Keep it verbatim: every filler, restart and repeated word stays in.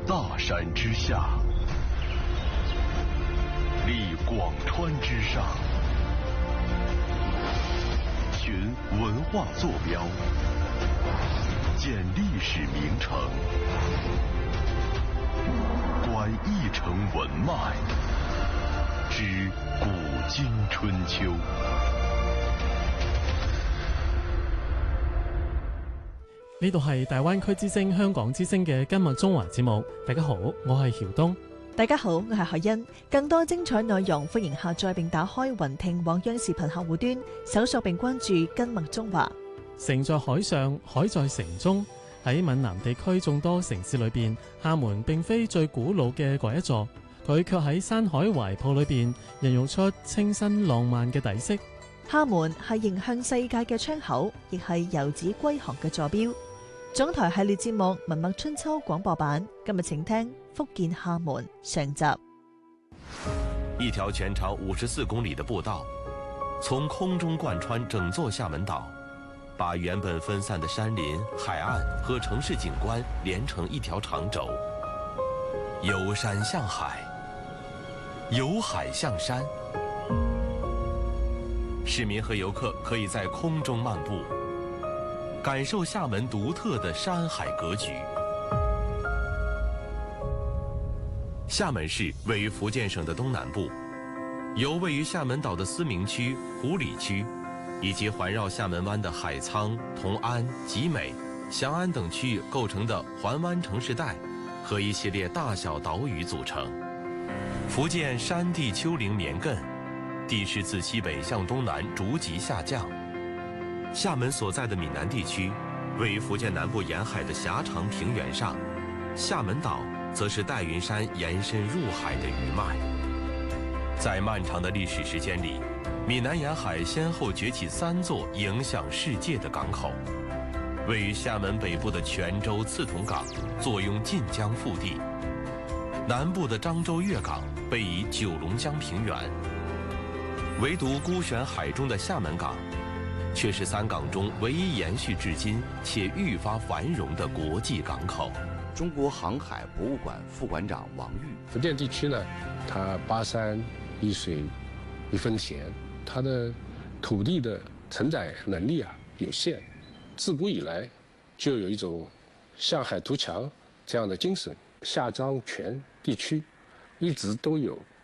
大山之下，立广川之上，寻文化坐标，鉴历史名城，观一城文脉，知古今春秋。 呢度係大灣區之聲香港之聲嘅今日中華節目。大家好，我係曉東。 大家好，我係海欣。更多精彩內容，歡迎下載並打開雲聽網央視頻客戶端，搜索並關注今日中華。 城在海上，海在城中。喺閩南地區眾多城市裏邊，廈門並非最古老嘅嗰一座，佢卻喺山海懷抱裏邊，孕育出清新浪漫嘅底色。 廈門係迎向世界嘅窗口，亦係遊子歸航嘅座標。總台系列節目《文墨春秋》廣播版，今日請聽福建廈門上集。 一條全長五十四公里的步道，從空中貫穿整座廈門島，把原本分散的山林、海岸和城市景觀連成一條長軸。由山向海，由海向山，市民和遊客可以在空中漫步，感受廈門獨特的山海格局。廈門市位於福建省的東南部，由位於廈門島的思明區、湖里區，以及環繞廈門灣的海滄、同安、集美、祥安等區域構成的環灣城市帶，和一系列大小島嶼組成。福建山地丘陵綿亘，地勢自西北向東南逐級下降。廈門所在的閩南地區位於福建南部沿海的狹長平原上，廈門島則是戴雲山延伸入海的餘脈。在漫長的歷史時間裡，閩南沿海先後崛起三座影響世界的港口。位於廈門北部的泉州刺桐港坐擁晉江腹地，南部的漳州粵港背倚九龍江平原，唯獨孤懸海中的廈門港卻是三港中唯一延續至今且愈發繁榮的國際港口。 中國航海博物館副館長王玉： 福建地區呢，它八山一水一分田，它的土地的承載能力啊有限，自古以來就有一種下海圖強這樣的精神。廈漳泉地區一直都有